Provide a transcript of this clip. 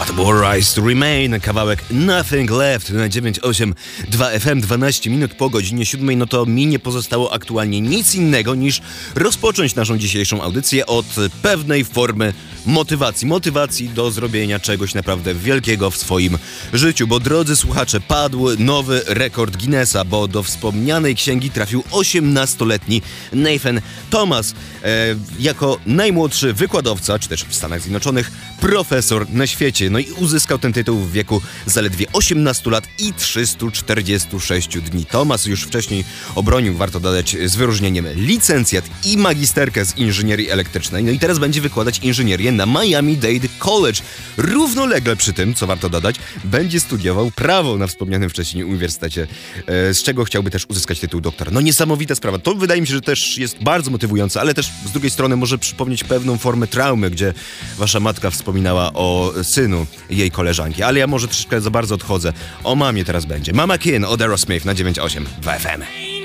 A to było Rise to Remain, kawałek Nothing Left na 9,8 2 FM, 12 minut po godzinie 7. No to mi nie pozostało aktualnie nic innego niż rozpocząć naszą dzisiejszą audycję od pewnej formy motywacji do zrobienia czegoś naprawdę wielkiego w swoim życiu, bo drodzy słuchacze, padł nowy rekord Guinnessa, bo do wspomnianej księgi trafił 18-letni Nathan Thomas jako najmłodszy wykładowca, czy też w Stanach Zjednoczonych profesor na świecie. No i uzyskał ten tytuł w wieku zaledwie 18 lat i 346 dni. Thomas już wcześniej obronił, warto dodać, z wyróżnieniem licencjat i magisterkę z inżynierii elektrycznej. No i teraz będzie wykładać inżynierię na Miami-Dade College. Równolegle przy tym, co warto dodać, będzie studiował prawo na wspomnianym wcześniej uniwersytecie, z czego chciałby też uzyskać tytuł doktora. No niesamowita sprawa. To wydaje mi się, że też jest bardzo motywujące, ale też z drugiej strony może przypomnieć pewną formę traumy, gdzie wasza matka wspominała o synu jej koleżanki. Ale ja może troszeczkę za bardzo odchodzę. O mamie teraz będzie. Mama Kin od Aerosmith na 9,8 2 FM.